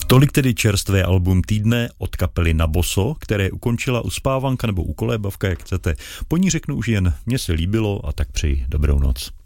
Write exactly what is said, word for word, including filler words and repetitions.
Tolik tedy čerstvé album týdne od kapely Naboso, které ukončila uspávanka nebo ukolébavka, jak chcete. Po ní řeknu už jen, mně se líbilo a tak přeji dobrou noc.